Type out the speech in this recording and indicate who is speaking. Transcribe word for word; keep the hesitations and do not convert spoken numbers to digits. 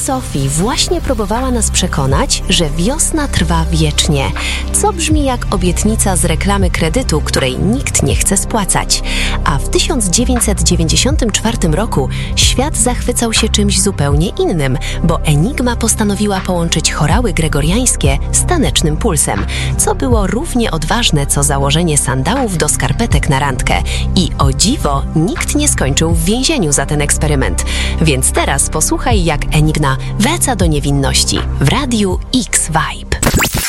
Speaker 1: Sophie właśnie próbowała nas przekonać, że wiosna trwa wiecznie, co brzmi jak obietnica z reklamy kredytu, której nikt nie chce spłacać. A w tysiąc dziewięćset dziewięćdziesiątym czwartym roku świat zachwycał się czymś zupełnie innym, bo Enigma postanowiła połączyć chorały gregoriańskie z tanecznym pulsem, co było równie odważne co założenie sandałów do skarpetek na randkę. I o dziwo, nikt nie skończył w więzieniu za ten eksperyment. Więc teraz posłuchaj, jak Enigma wraca do niewinności w Radiu X Vibe.